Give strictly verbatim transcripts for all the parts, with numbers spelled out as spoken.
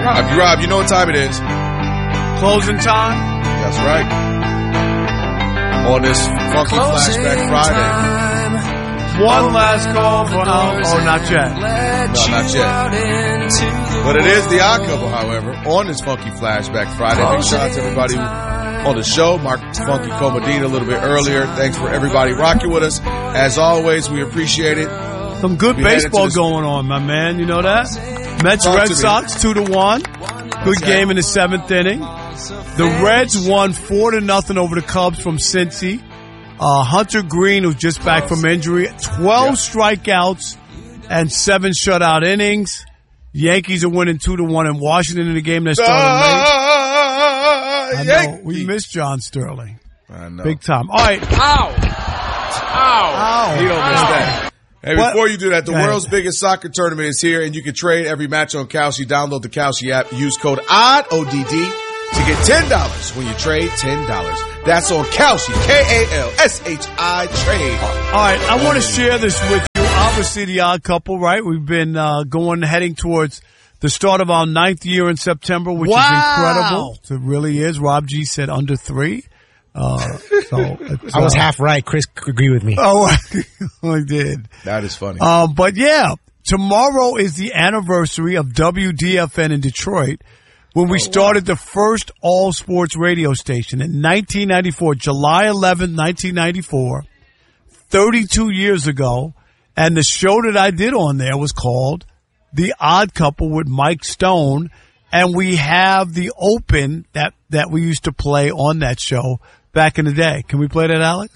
Rob, you Rob, you know what time it is. Closing time? That's right. On this Funky Flashback Friday. One last call for um, oh, not yet. No, not yet. But it is the odd couple, however, on this Funky Flashback Friday. Big shout out to everybody on the show. Mark Funky Comodine a little bit earlier. Thanks for everybody rocking with us. As always, we appreciate it. Some good we baseball going on, my man. You know that? Mets Talk Red to Sox two to one. Good game in the seventh inning. The Reds won four to nothing over the Cubs from Cincy. Uh, Hunter Green, who's just back from injury, twelve yeah. strikeouts and seven shutout innings. Yankees are winning two to one in Washington in the game that started late. I know. Yankee. We miss John Sterling. I know. Big time. All right. Ow! Ow! Ow! You don't miss Ow. that. Hey, what? Before you do that, the world's biggest soccer tournament is here, and you can trade every match on Kalshi. Download the Kalshi app. Use code O D D, O D D, to get ten dollars when you trade ten dollars. That's on Kalshi, K A L S H I, trade. All right, I want to share this with you. Obviously, the odd couple, right? We've been uh, going, heading towards the start of our ninth year in September, which wow. is incredible. It really is. Rob G said under three. Uh, so uh, I was half right. Chris agreed with me. Oh, I did. That is funny. Uh, but yeah, tomorrow is the anniversary of W D F N in Detroit, when we oh, started wow. the first all sports radio station in nineteen ninety-four, July eleventh, nineteen ninety-four, thirty-two years ago. And the show that I did on there was called The Odd Couple with Mike Stone. And we have the open that, that we used to play on that show back in the day. Can we play that, Alex?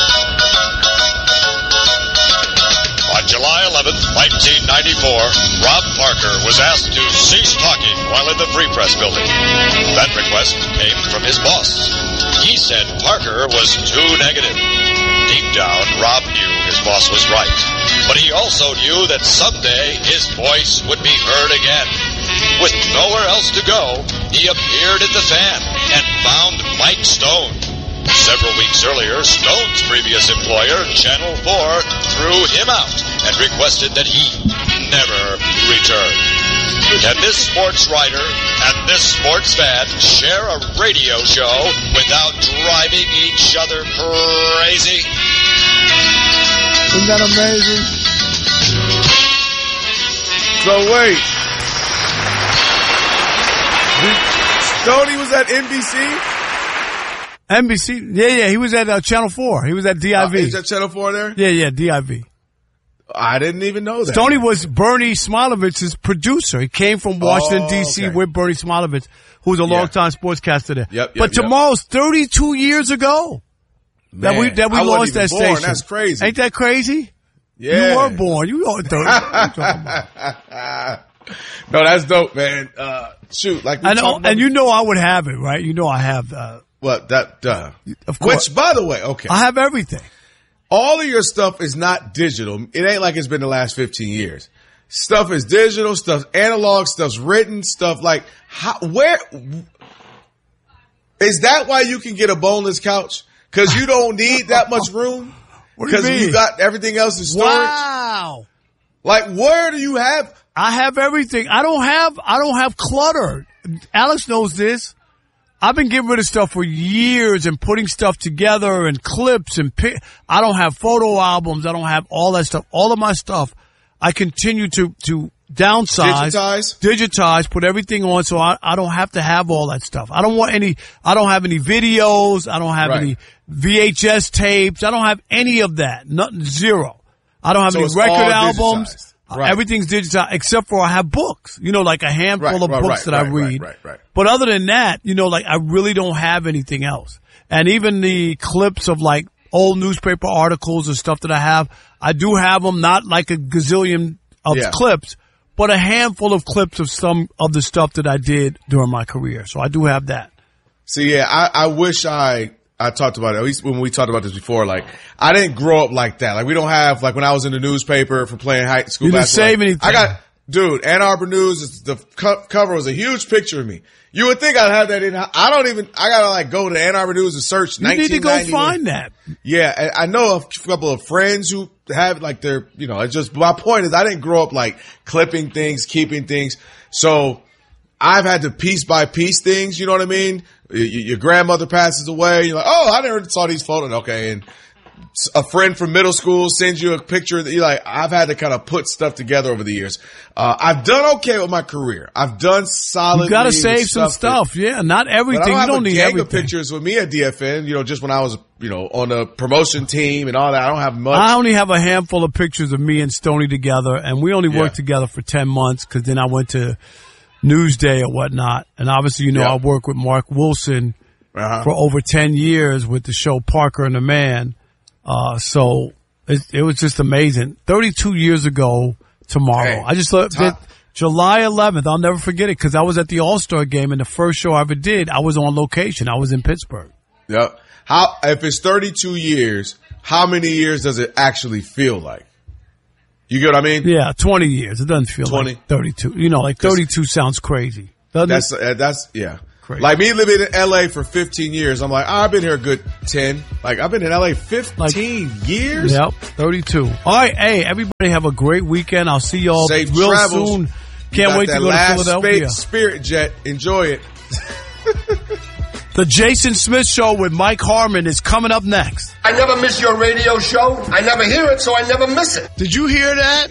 On July eleventh, nineteen ninety-four, Rob Parker was asked to cease talking while in the Free Press building. That request came from his boss. He said Parker was too negative. Deep down, Rob knew his boss was right. But he also knew that someday his voice would be heard again. With nowhere else to go, he appeared at the Fan and found Mike Stone. Several weeks earlier, Stone's previous employer, Channel four, threw him out and requested that he never return. Can this sports writer and this sports fan share a radio show without driving each other crazy? Isn't that amazing? So wait. Stoney was at N B C? N B C? Yeah, yeah, he was at uh, Channel four. He was at D I V. Uh, he was at Channel four there? Yeah, yeah, D I V. I didn't even know that. Stoney was Bernie Smilovich's producer. He came from Washington, oh, D C okay. with Bernie Smilovich, who was a yeah. longtime sportscaster there. Yep, yep, but yep. tomorrow's thirty-two years ago Man, that we that we I wasn't launched that even born. station. That's crazy. Ain't that crazy? Yeah. You were born. You were thirty. What are you talking about? No, that's dope, man. Uh, shoot, like we I know, talked about and you know I would have it, right? You know I have uh what that uh, of course. Which, by the way, okay, I have everything. All of your stuff is not digital. It ain't like it's been the last fifteen years. Stuff is digital, stuff's analog, stuff's written, stuff like how, where is that why you can get a boneless couch? Cause you don't need that much room? What do you Cause mean? you got everything else in storage? Wow. Like where do you have? I have everything. I don't have, I don't have clutter. Alex knows this. I've been getting rid of stuff for years and putting stuff together and clips and pic- I don't have photo albums. I don't have all that stuff. All of my stuff, I continue to, to downsize, Digitize? digitize, put everything on so I, I don't have to have all that stuff. I don't want any, I don't have any videos. I don't have Right. any V H S tapes. I don't have any of that. Nothing, zero. I don't have So any it's record all albums. digitized. Right. Everything's digitized except for I have books, you know, like a handful Right, of right, books right, that I right, read. right, right, right. But other than that, you know, like I really don't have anything else. And even the clips of like old newspaper articles and stuff that I have, I do have them, not like a gazillion of Yeah. clips, but a handful of clips of some of the stuff that I did during my career. So I do have that. See, yeah, I, I wish I, I talked about it, at least when we talked about this before, like, I didn't grow up like that. Like, we don't have, like, when I was in the newspaper for playing high school You didn't basketball. save like, anything. I got, dude, Ann Arbor News, is- the co- cover was a huge picture of me. You would think I'd have that in, I don't even, I gotta like go to Ann Arbor News and search You need to go nineteen ninety. find that. Yeah, and I know a couple of friends who have like their, you know, it's just, my point is I didn't grow up like clipping things, keeping things. So, I've had to piece by piece things. You know what I mean? Your, your grandmother passes away. You're like, oh, I never saw these photos. Okay. And a friend from middle school sends you a picture that you're like, I've had to kind of put stuff together over the years. Uh, I've done okay with my career. I've done solid. You got to save some stuff. That, yeah. Not everything. But I don't you don't have a need gang everything. of pictures with me at D F N, you know, just when I was, you know, on the promotion team and all that. I don't have much. I only have a handful of pictures of me and Stoney together, and we only worked Yeah. together for ten months because then I went to Newsday or whatnot. And obviously, you know, Yeah. I worked with Mark Wilson Uh-huh. for over ten years with the show Parker and the Man. Uh, so it, it was just amazing. thirty-two years ago tomorrow. Hey, I just looked top- at July eleventh. I'll never forget it because I was at the All-Star game and the first show I ever did, I was on location. I was in Pittsburgh. Yep. How, if it's thirty-two years, how many years does it actually feel like? You get what I mean? Yeah, twenty years. It doesn't feel twenty. like thirty-two. You know, like thirty-two sounds crazy. Doesn't That's, it? uh, that's, yeah. Crazy. Like me living in L A for fifteen years, I'm like, oh, I've been here a good ten. Like, I've been in L A fifteen Like, years? Yep, thirty-two. All right, hey, everybody have a great weekend. I'll see y'all Safe real travels. soon. You Can't got wait to that go to last Philadelphia. spa- Spirit jet. Enjoy it. The Jason Smith Show with Mike Harmon is coming up next. I never miss your radio show. I never hear it, so I never miss it. Did you hear that?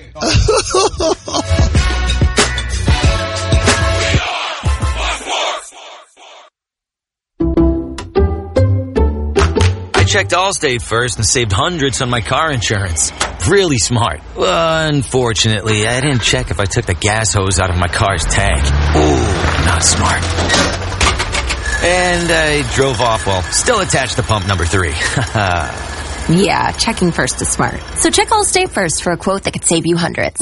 I checked Allstate first and saved hundreds on my car insurance. Really smart. Unfortunately, I didn't check if I took the gas hose out of my car's tank. Ooh, not smart. And I drove off while still attached to pump number three. Yeah, checking first is smart. So check Allstate first for a quote that could save you hundreds.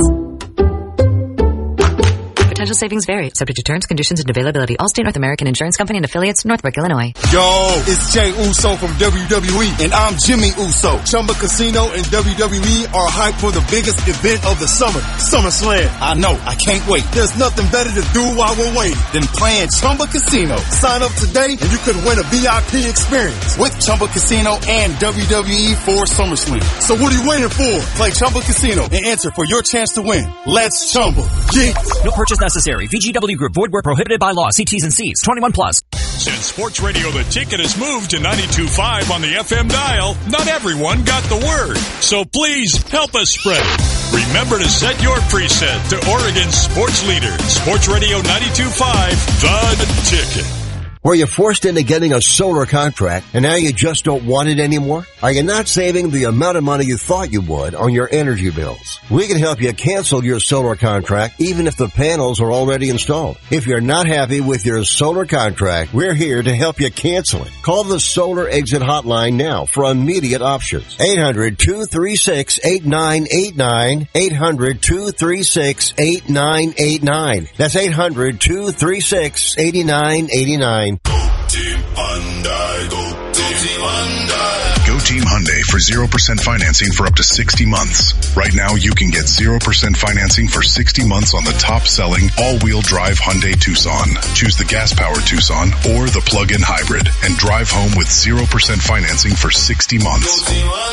Potential savings vary, subject to terms, conditions, and availability. Allstate North American Insurance Company and affiliates, Northbrook, Illinois. Yo, it's Jay Uso from W W E, and I'm Jimmy Uso. Chumba Casino and W W E are hyped for the biggest event of the summer, SummerSlam. I know, I can't wait. There's nothing better to do while we're waiting than playing Chumba Casino. Sign up today, and you could win a V I P experience with Chumba Casino and W W E for SummerSlam. So what are you waiting for? Play Chumba Casino and enter for your chance to win. Let's Chumba. Yeah. No purchase necessary. V G W Group. Void where prohibited by law. See T's and C's. twenty-one plus. Since Sports Radio The Ticket has moved to ninety-two point five on the F M dial, not everyone got the word. So please help us spread it. Remember to set your preset to Oregon's sports leader. Sports Radio ninety-two point five, The Ticket. Were you forced into getting a solar contract and now you just don't want it anymore? Are you not saving the amount of money you thought you would on your energy bills? We can help you cancel your solar contract even if the panels are already installed. If you're not happy with your solar contract, we're here to help you cancel it. Call the Solar Exit Hotline now for immediate options. eight hundred, two three six, eight nine eight nine. eight hundred, two three six, eight nine eight nine. That's eight hundred, two three six, eight nine eight nine. Go Team Hyundai, go Team Hyundai. Go Team Hyundai for zero percent financing for up to sixty months. Right now, you can get zero percent financing for sixty months on the top-selling all-wheel drive Hyundai Tucson. Choose the gas-powered Tucson or the plug-in hybrid and drive home with zero percent financing for sixty months.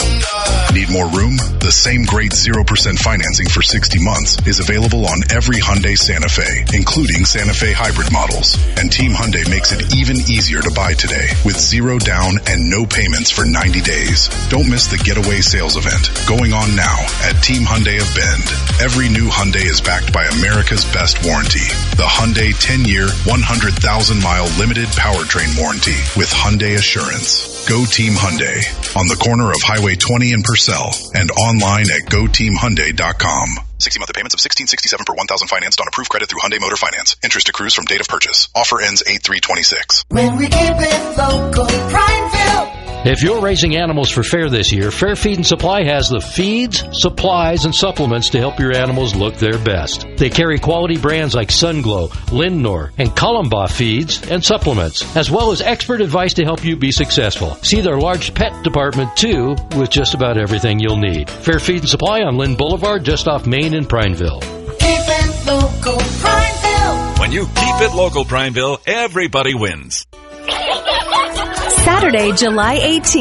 Need more room? The same great zero percent financing for sixty months is available on every Hyundai Santa Fe, including Santa Fe hybrid models. And Team Hyundai makes it even easier to buy today with zero down and no payments for ninety days. Don't miss the getaway sales event going on now at Team Hyundai of Bend. Every new Hyundai is backed by America's best warranty, the Hyundai ten-year, one hundred thousand mile limited powertrain warranty with Hyundai Assurance. Go Team Hyundai on the corner of Highway twenty in Purcell and online at go team hyundai dot com. sixty monthly payments of sixteen sixty-seven per one thousand financed on approved credit through Hyundai Motor Finance. Interest accrues from date of purchase. Offer ends eight three twenty-six. When we keep it local, Prineville. If you're raising animals for fair this year, Fair Feed and Supply has the feeds, supplies, and supplements to help your animals look their best. They carry quality brands like Sunglow, Lindnor, and Columba feeds and supplements, as well as expert advice to help you be successful. See their large pet department, too, with just about everything you'll need. Fair Feed and Supply on Lynn Boulevard, just off Main in Prineville. Keep it local, Prineville. When you keep it local, Prineville, everybody wins. Saturday, July eighteenth,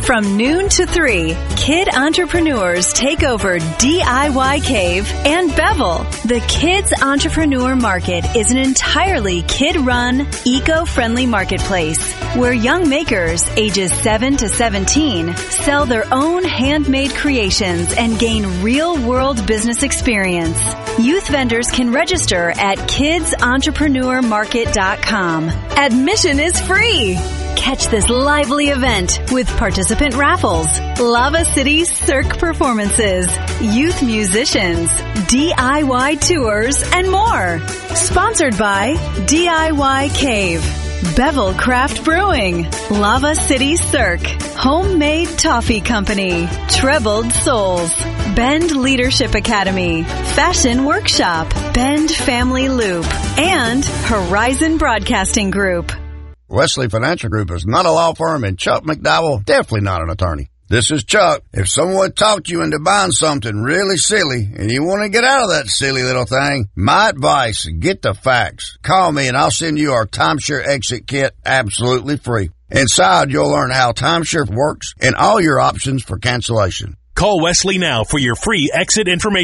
From noon to three, kid entrepreneurs take over D I Y Cave and Bevel. The Kids Entrepreneur Market is an entirely kid-run, eco-friendly marketplace where young makers ages seven to seventeen sell their own handmade creations and gain real-world business experience. Youth vendors can register at kids entrepreneur market dot com. Admission is free. Catch this lively event with participant raffles, Lava City Cirque performances, youth musicians, D I Y tours, and more. Sponsored by D I Y Cave, Bevel Craft Brewing, Lava City Cirque, Homemade Toffee Company, Trebled Souls, Bend Leadership Academy, Fashion Workshop, Bend Family Loop, and Horizon Broadcasting Group. Wesley Financial Group is not a law firm, and Chuck McDowell definitely not an attorney. This is Chuck. If someone talked you into buying something really silly and you want to get out of that silly little thing, my advice, get the facts. Call me and I'll send you our timeshare exit kit absolutely free. Inside, you'll learn how timeshare works and all your options for cancellation. Call Wesley now for your free exit information.